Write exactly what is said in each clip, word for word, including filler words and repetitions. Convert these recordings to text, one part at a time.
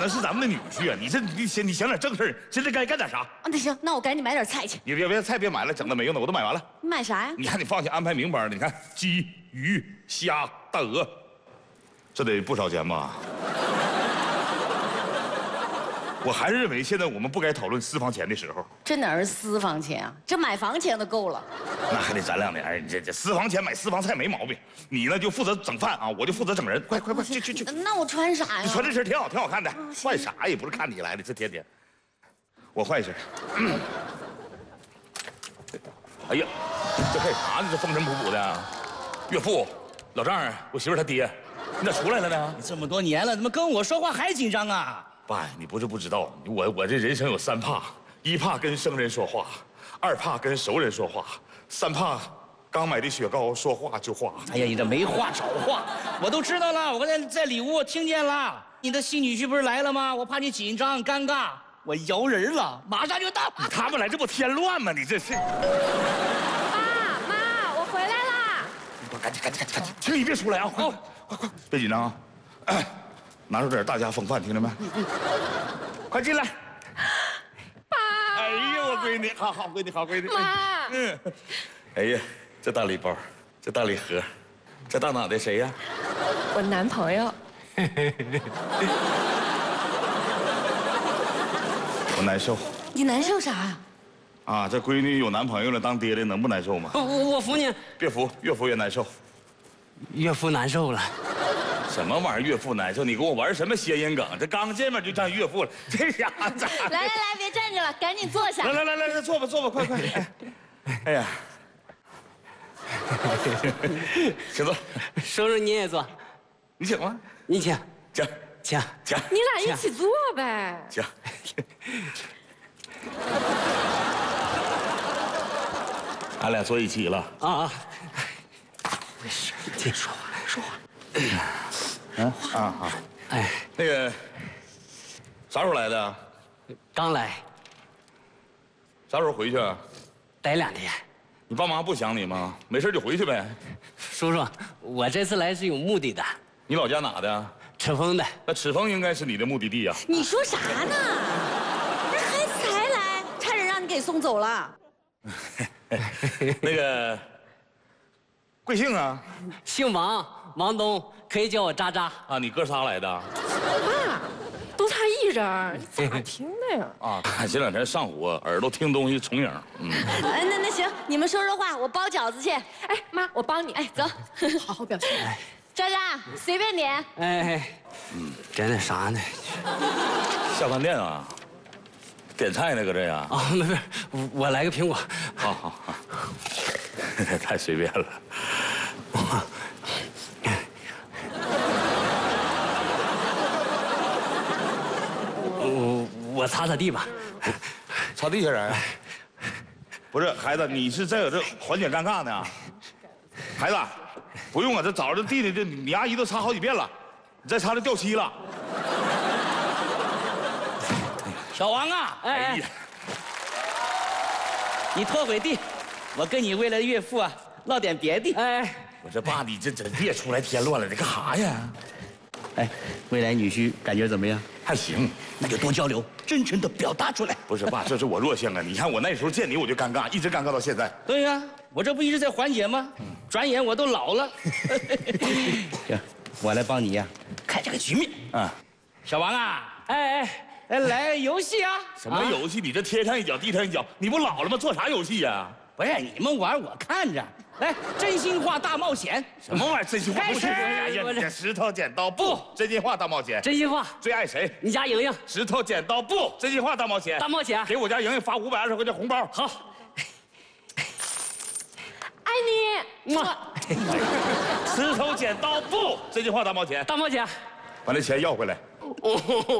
的是咱们的女婿啊！你这你想你想点正事儿，现在该干点啥？ 啊，那行，那我赶紧买点菜去。 你别别菜别买了，整的没用的我都买完了。 你买啥呀？ 你看你放心安排明白了，你看鸡、鱼、虾、大鹅，这得不少钱吧？我还是认为现在我们不该讨论私房钱的时候。 这哪是私房钱啊？这买房钱都够了。 那还得攒两年。你这这私房钱买私房菜没毛病。你呢就负责整饭啊，我就负责整人。快快快，去去去！ 那我穿啥呀？ 你穿这身挺好，挺好看的。换啥也不是看你来的，这天天。我换一身。嗯、哎呀，这干啥呢？这风尘仆仆的。岳父，老丈人，我媳妇她爹，你咋出来了呢？ 这么多年了，怎么跟我说话还紧张啊？ 爸，你不是不知道，我我这人生有三怕：一怕跟生人说话，二怕跟熟人说话，三怕刚买的雪糕说话就化。 哎呀，你这没话找话，我都知道了。我刚才在里屋我听见了，你的新女婿不是来了吗？我怕你紧张尴尬，我摇人了，马上就到。 他们来这不添乱吗？你这是。 妈妈，我回来啦！ 你快赶紧赶紧赶紧赶紧，请你别出来啊！快快快，别紧张啊！哎，拿出点大家风范，听着没？快进来！ 爸！ 哎呀，我闺女，好好闺女，好闺女。 妈！ 嗯。哎呀，这大礼包，这大礼盒，这大脑袋谁呀？ 我男朋友。 我难受。 你难受啥呀？ 啊，这闺女有男朋友了，当爹的能不难受吗？ 我我我服你， 别服，越服越难受。 岳父难受了。 什么玩意儿岳父难受？你给我玩什么谐音梗？这刚见面就叫岳父了，这家伙咋？ 来来来，别站着了，赶紧坐下。 来来来来来，坐吧坐吧，快快。哎，哎呀，请坐。 叔叔你也坐， 你请吗？ 你请， 请请请。 你俩一起坐呗。 请。俺俩坐一起了。 啊啊！ 没事，别说话，说话。 嗯啊啊， 哎， 那个啥时候来的？ 刚来， 啥时候回去？ 待两天。 你爸妈不想你吗？没事就回去呗。 叔叔，我这次来是有目的的。 你老家哪的？ 赤峰的。 那赤峰应该是你的目的地呀。 你说啥呢？这孩子才来，差点让你给送走了。 那个贵姓啊？ 姓王，王东，可以叫我渣渣。 啊，你哥仨来的？ 爸，都他一人，你咋听的呀？ 啊，前两天上午耳朵听东西重影。嗯。 哎，那那行，你们说说话，我包饺子去。 哎，妈，我帮你。 哎，走， 好好表现。 渣渣，随便点。 哎，嗯，点点啥呢？ 下饭店啊？点菜呢，搁这呀？ 啊，没事，我我来个苹果。 好好好，太随便了。 我我擦擦地吧。 擦地下人？不是，孩子，你是在有这缓解尴尬呢？孩子，不用啊，这早上地里这你阿姨都擦好几遍了，你再擦就掉漆了。 小王啊， 哎哎， 你拖会地，我跟你为了岳父啊唠点别的。 哎， 我这爸，你这这别出来添乱了，你干啥呀？ 哎，未来女婿感觉怎么样？ 还行， 那就多交流，真诚的表达出来。 不是爸，这是我弱项啊！你看我那时候见你我就尴尬，一直尴尬到现在。 对呀、啊，我这不一直在缓解吗？嗯、转眼我都老了。行，我来帮你呀、啊，开这个局面。啊，小王啊， 哎哎。 来来游戏啊！ 什么游戏？你这天上一脚地上一脚，你不老了吗？做啥游戏呀？ 不是你们玩，我看着。来，真心话大冒险。 什么玩意儿？真心话？ 开始！ 哎呀，你石头剪刀布，真心话大冒险。 真心话。 最爱谁？ 你家莹莹。 石头剪刀布，真心话大冒险。 大冒险。 给我家莹莹发五百二十块钱红包。 好。 爱你。 么。 石头剪刀布，真心话大冒险。 大冒险。 把那钱要回来。 哦，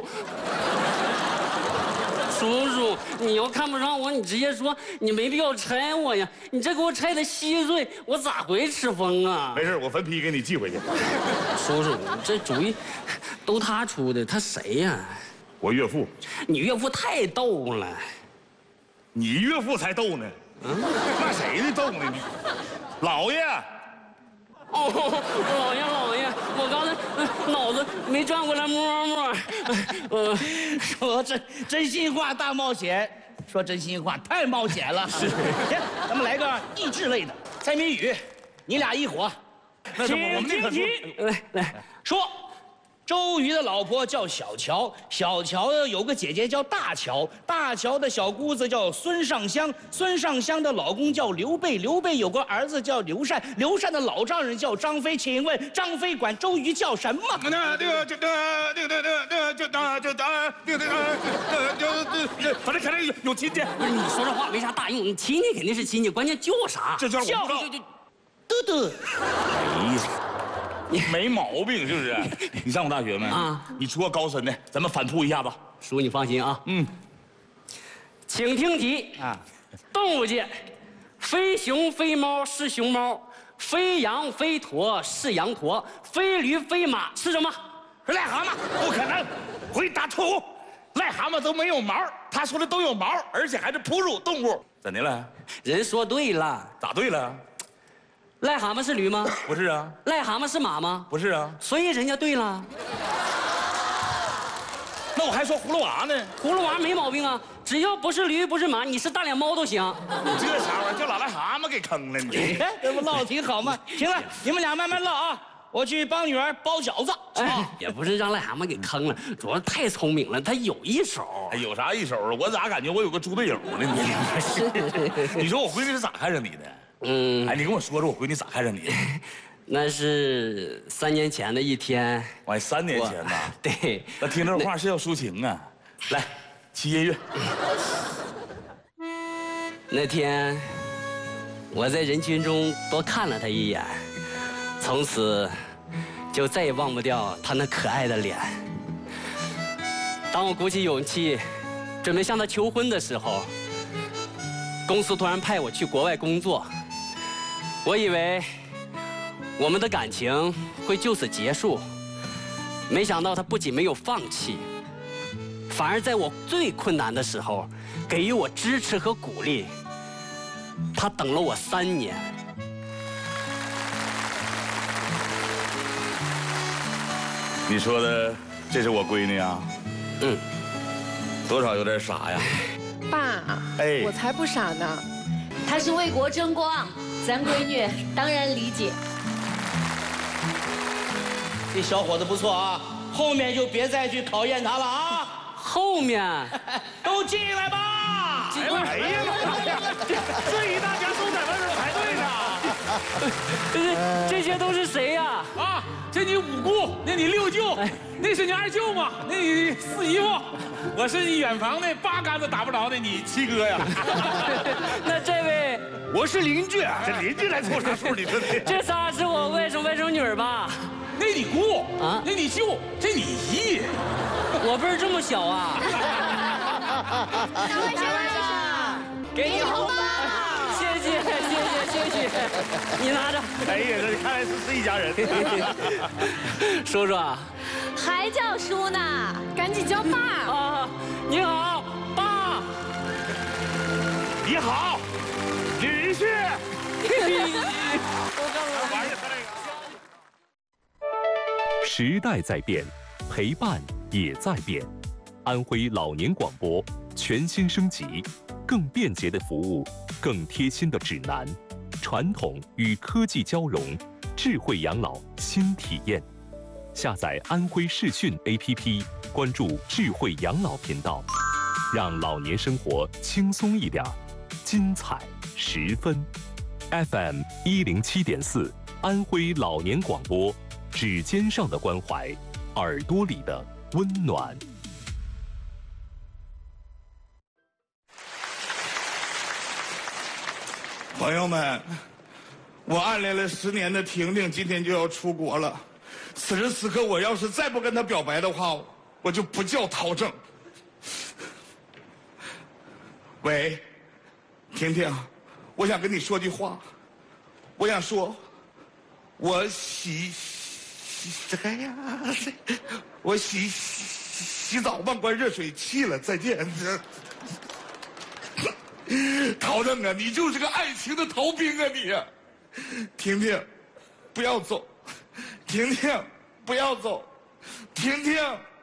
叔叔，你要看不上我，你直接说，你没必要拆我呀。你这给我拆的稀碎，我咋回赤峰啊？ 没事，我分批给你寄回去。 叔叔，这主意都他出的，他谁呀？ 我岳父。 你岳父太逗了。 你岳父才逗呢。嗯，那谁呢逗呢？你，老爷。 哦，老爷老爷，我刚才脑子没转过来摸摸。呃， 说真真心话大冒险，说真心话太冒险了。是，行，咱们来个益智类的。猜谜语，你俩一伙。 那是我们那可题来来说。周瑜的老婆叫小乔，小乔有个姐姐叫大乔，大乔的小姑子叫孙尚香，孙尚香的老公叫刘备，刘备有个儿子叫刘禅，刘禅的老丈人叫张飞。请问张飞管周瑜叫什么？ 那这个这个这个这个这个就当就当这个这个就就反正肯定有亲戚。 不是你说这话没啥大用，你亲戚肯定是亲戚，关键叫啥？ 这叫我不知道。 就就嘟嘟。 哎呀。没毛病，是不是？你上过大学没？啊，你出个高深的，咱们反复一下子。 叔，你放心啊。嗯。请听题啊，动物界，非熊非猫是熊猫，非羊非驼是羊驼，非驴非马是什么？ 是癞蛤蟆？不可能，回答错误。癞蛤蟆都没有毛，他说的都有毛，而且还是哺乳动物。怎的了？ 人说对了。 咋对了？ 癞蛤蟆是驴吗？ 不是啊。 癞蛤蟆是马吗？ 不是啊。 所以人家对了。 那我还说葫芦娃呢。 葫芦娃没毛病啊，只要不是驴不是马，你是大脸猫都行。 你这啥玩意儿，叫老癞蛤蟆给坑了你？ 这不唠挺好吗？行了，你们俩慢慢唠啊，我去帮女儿包饺子。 哎，也不是让癞蛤蟆给坑了，主要太聪明了，他有一手。 哎，有啥一手啊？我咋感觉我有个猪队友呢？你你说我闺女是咋看上你的？嗯，哎，你跟我说说，我闺女咋看上你？ 那是三年前的一天。 哎，三年前呐？ 对。 那听这话是要抒情啊。来，起音乐。 那天，我在人群中多看了她一眼，从此就再也忘不掉她那可爱的脸。当我鼓起勇气，准备向她求婚的时候，公司突然派我去国外工作。我以为我们的感情会就此结束，没想到他不仅没有放弃，反而在我最困难的时候给予我支持和鼓励。他等了我三年。 你说的这是我闺女啊？嗯。多少有点傻呀。 爸，哎，我才不傻呢。 她是为国争光。咱闺女当然理解。 这小伙子不错啊，后面就别再去考验他了啊。 后面都进来吧。 哎呀妈呀！这一大家都在外面排队呢。 这这些都是谁呀？ 啊，这你五姑，那你六舅，那是你二舅嘛，那你四姨夫，我是你远房的八竿子打不着的你七哥呀。 那这位？ 我是邻居，这邻居来凑啥数？你说这仨是我外甥外甥女儿吧？ 那你姑啊，那你舅，这你姨， 我辈儿这么小啊？ 大外甥，给你红包！ 谢谢谢谢谢谢，你拿着。 哎呀，这看来是是一家人。 叔叔， 还叫叔呢？ 赶紧叫爸啊！你好，爸。 你好。女婿， 时代在变，陪伴也在变。安徽老年广播全新升级，更便捷的服务，更贴心的指南，传统与科技交融，智慧养老新体验。下载安徽视讯 A P P， 关注智慧养老频道，让老年生活轻松一点，精彩十分。F M 一零七点四，安徽老年广播，指尖上的关怀，耳朵里的温暖。 朋友们，我暗恋了十年的婷婷今天就要出国了。此时此刻，我要是再不跟她表白的话，我就不叫陶正。喂，婷婷，我想跟你说句话。我想说，我洗洗这呀，我洗洗洗澡忘关热水器了。再见。陶正啊，你就是个爱情的逃兵啊你！婷婷，不要走。婷婷， 不要走，婷婷。